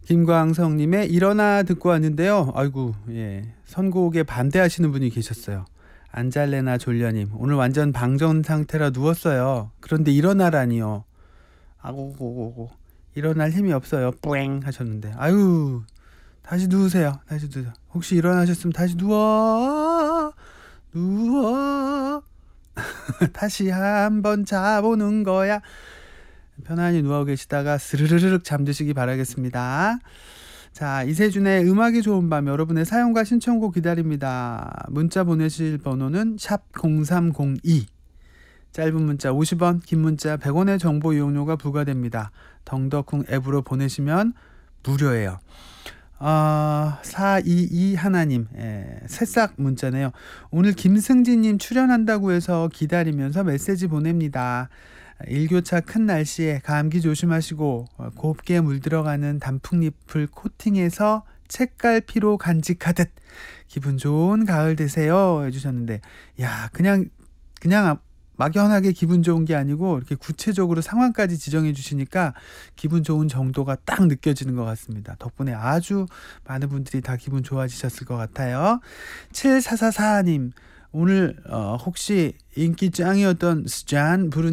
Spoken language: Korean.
김광성님의 일어나 듣고 왔는데요. 아이고, 예. 선곡에 반대하시는 분이 계셨어요. 안잘레나 졸려님, 오늘 완전 방전 상태라 누웠어요. 그런데 일어나라니요. 아고고고고. 일어날 힘이 없어요. 뿌잉 하셨는데. 아유, 다시 누우세요. 다시 누우세요. 혹시 일어나셨으면 다시 누워. 다시 한번 자보는 거야. 편안히 누워 계시다가 스르르륵 잠드시기 바라겠습니다. 자, 이세준의 음악이 좋은 밤, 여러분의 사연과 신청곡 기다립니다. 문자 보내실 번호는 샵 0302. 짧은 문자 50원, 긴 문자 100원의 정보 이용료가 부과됩니다. 덩덕쿵 앱으로 보내시면 무료예요. 422 하나님, 새싹 문자네요. 오늘 김승진님 출연한다고 해서 기다리면서 메시지 보냅니다. 일교차 큰 날씨에 감기 조심하시고 곱게 물들어가는 단풍잎을 코팅해서 책갈피로 간직하듯 기분 좋은 가을 되세요 해주셨는데, 야, 그냥 막연하게 기분 좋은 게 아니고 이렇게 구체적으로 상황까지 지정해 주시니까 기분 좋은 정도가 딱 느껴지는 것 같습니다. 덕분에 아주 많은 분들이 다 기분 좋아지셨을 것 같아요. 7444님, 오늘 혹시 인기 짱이었던 스잔 부른